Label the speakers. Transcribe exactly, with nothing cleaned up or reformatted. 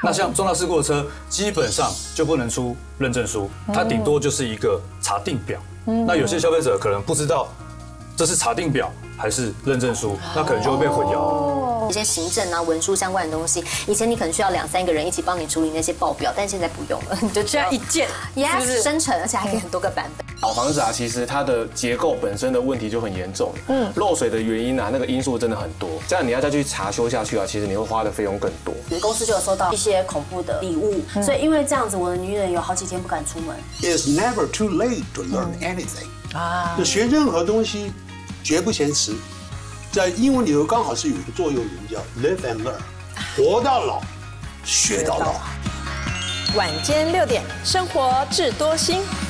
Speaker 1: 那像重大事故的车，基本上就不能出认证书，它顶多就是一个查定表。那有些消费者可能不知道这是查定表还是认证书，那可能就会被混淆。
Speaker 2: 一些行政啊、文书相关的东西，以前你可能需要两三个人一起帮你处理那些报表，但现在不用了，你就只要一键，是不是生成，而且还可以很多个版本。
Speaker 3: 老房子啊，其实它的结构本身的问题就很严重，嗯，漏水的原因啊，那个因素真的很多，这样你要再去查修下去啊，其实你会花的费用更多。
Speaker 4: 公司就有收到一些恐怖的礼物，所以因为这样子，我的女人有好几天不敢出门。
Speaker 5: It's never too late to learn anything。啊，就学任何东西，绝不嫌迟。在英文里头刚好是有一个座右铭叫 "Live and learn"， 活到老，学到老。
Speaker 6: 晚间六点，生活智多星。